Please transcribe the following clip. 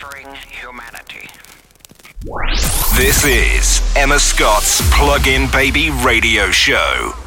Mastering Humanity. This is Emma Scott's Plug-in Baby Radio Show.